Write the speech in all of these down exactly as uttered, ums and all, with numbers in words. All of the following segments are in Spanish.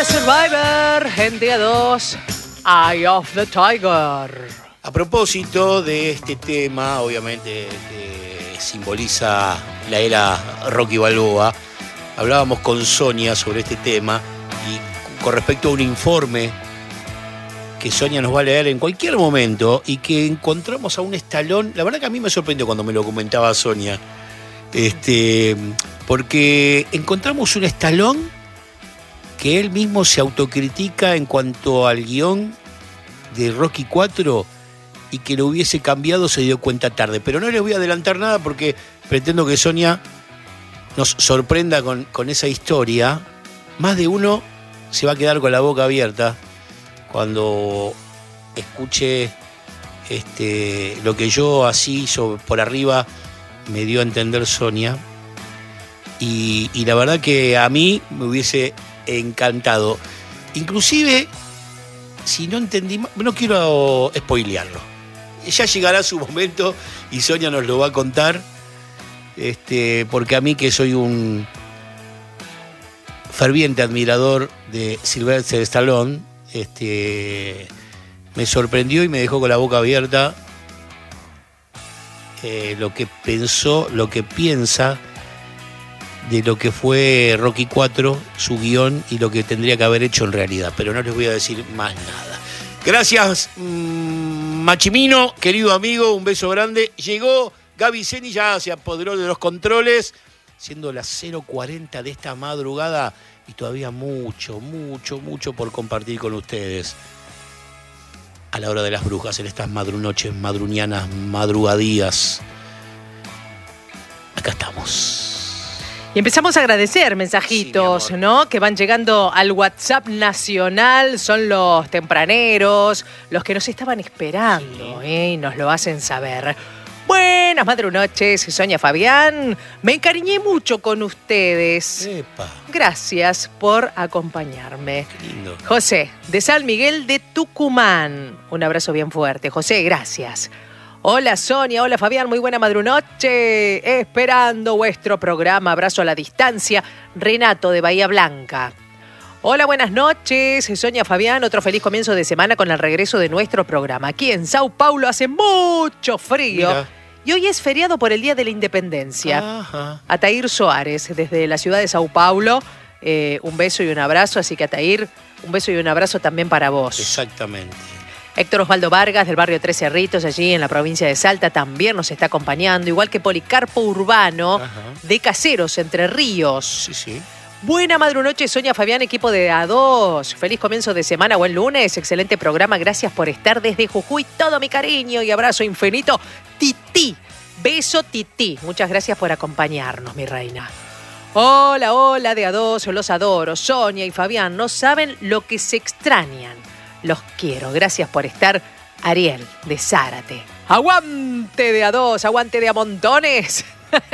de Survivor, en día dos, Eye of the Tiger. A propósito de este tema, obviamente que simboliza la era Rocky Balboa, hablábamos con Sonia sobre este tema y con respecto a un informe que Sonia nos va a leer en cualquier momento y que encontramos a un Stallone. La verdad que a mí me sorprendió cuando me lo comentaba Sonia, este, porque encontramos un Stallone que él mismo se autocritica en cuanto al guión de Rocky cuatro y que lo hubiese cambiado se dio cuenta tarde. Pero no les voy a adelantar nada porque pretendo que Sonia nos sorprenda con, con esa historia. Más de uno se va a quedar con la boca abierta cuando escuche este, lo que yo así sobre, por arriba me dio a entender Sonia. Y, y la verdad que a mí me hubiese encantado. Inclusive, si no entendí, no quiero spoilearlo. Ya llegará su momento y Sonia nos lo va a contar. Este, porque a mí, que soy un ferviente admirador de Sylvester Stallone, este, me sorprendió y me dejó con la boca abierta eh, lo que pensó, lo que piensa de lo que fue Rocky cuatro, su guión y lo que tendría que haber hecho en realidad. Pero no les voy a decir más nada. Gracias, mmm, Machimino, querido amigo, un beso grande. Llegó Gaby Zeni, ya se apoderó de los controles, siendo las cero cuarenta de esta madrugada y todavía mucho, mucho, mucho por compartir con ustedes. A la hora de las brujas, en estas madrunoches, madrunianas, madrugadías. Acá estamos. Y empezamos a agradecer mensajitos, sí, ¿no? Que van llegando al WhatsApp nacional. Son los tempraneros, los que nos estaban esperando, sí. ¿eh? Y nos lo hacen saber. Buenas madrunoches, Sonia, Fabián. Me encariñé mucho con ustedes. Epa. Gracias por acompañarme. Qué lindo. José, de San Miguel de Tucumán. Un abrazo bien fuerte. José, gracias. Hola Sonia, hola Fabián, muy buena madrunoche. Esperando vuestro programa. Abrazo a la distancia. Renato de Bahía Blanca. Hola, buenas noches. Sonia, Fabián, otro feliz comienzo de semana con el regreso de nuestro programa. Aquí en Sao Paulo hace mucho frío. Mira. Y hoy es feriado por el Día de la Independencia. Ajá. Atair Soares, desde la ciudad de Sao Paulo. Eh, un beso y un abrazo. Así que, Atair, un beso y un abrazo también para vos. Exactamente. Héctor Osvaldo Vargas, del barrio Tres Cerritos, allí en la provincia de Salta, también nos está acompañando, igual que Policarpo Urbano, ajá, de Caseros, Entre Ríos. Sí, sí. Buena madrunoche, Sonia, Fabián, equipo de A dos. Feliz comienzo de semana, buen lunes, excelente programa. Gracias por estar desde Jujuy. Todo mi cariño y abrazo infinito. Titi, beso Titi. Muchas gracias por acompañarnos, mi reina. Hola, hola de A dos, los adoro. Sonia y Fabián, no saben lo que se extrañan. Los quiero. Gracias por estar. Ariel, de Zárate. Aguante de A dos, aguante de a montones.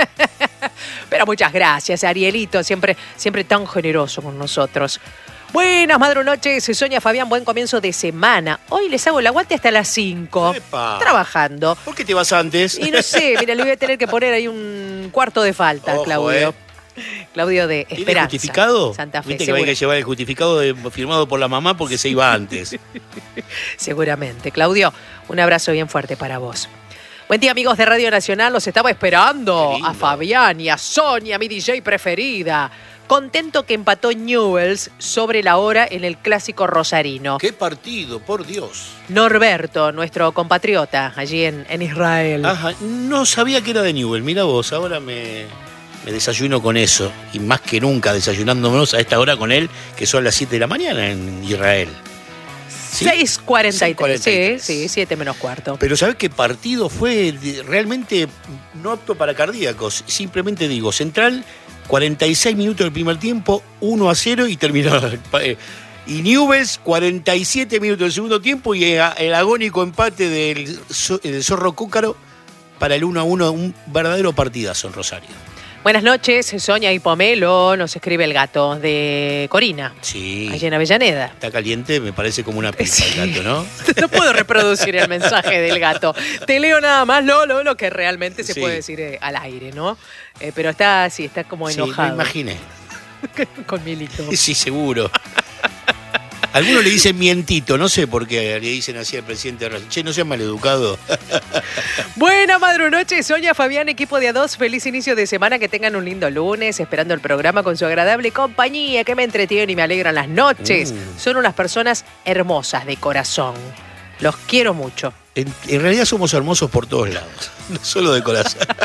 Pero muchas gracias, Arielito, siempre, siempre tan generoso con nosotros. Buenas madrunoches, Sonia, Fabián, buen comienzo de semana. Hoy les hago el aguante hasta las cinco. Epa. Trabajando. ¿Por qué te vas antes? Y no sé, mira, le voy a tener que poner ahí un cuarto de falta, ojo, Claudio. Eh. Claudio de Esperanza. ¿Tiene justificado? Santa Fe. Viste que hay que llevar el justificado de, firmado por la mamá porque se iba antes. Seguramente. Claudio, un abrazo bien fuerte para vos. Buen día, amigos de Radio Nacional. Los estaba esperando a Fabián y a Sonia, mi D J preferida. Contento que empató Newell's sobre la hora en el clásico rosarino. ¡Qué partido, por Dios! Norberto, nuestro compatriota, allí en, en Israel. Ajá, no sabía que era de Newell. Mira vos, ahora me, me desayuno con eso. Y más que nunca desayunándonos a esta hora con él, que son las siete de la mañana en Israel. ¿Sí? seis cuarenta y tres, sí, sí, siete menos cuarto. Pero ¿sabés qué partido fue realmente no apto para cardíacos? Simplemente digo, Central, cuarenta y seis minutos del primer tiempo, uno a cero y terminó. Y Newell's, cuarenta y siete minutos del segundo tiempo y el agónico empate del, del Zorro Cúcaro para el uno a uno, un verdadero partidazo en Rosario. Buenas noches, Sonia y Pomelo, nos escribe el gato de Corina. Sí. Allí en Avellaneda. Está caliente, me parece como una pizza, sí. El gato, ¿no? No puedo reproducir el mensaje del gato. Te leo nada más lo, lo, lo que realmente se sí. puede decir eh, al aire, ¿no? Eh, pero está, sí, está como enojado. Sí, me imaginé. Con Milito. Sí, seguro. Algunos le dicen mientito, no sé por qué le dicen así al presidente de Racing. Che, no seas maleducado. Buena madrunoche, Sonia, Fabián, equipo de A dos. Feliz inicio de semana, que tengan un lindo lunes, esperando el programa con su agradable compañía, que me entretienen y me alegran las noches. Mm. Son unas personas hermosas de corazón. Los quiero mucho. En, en realidad somos hermosos por todos lados, no solo de corazón.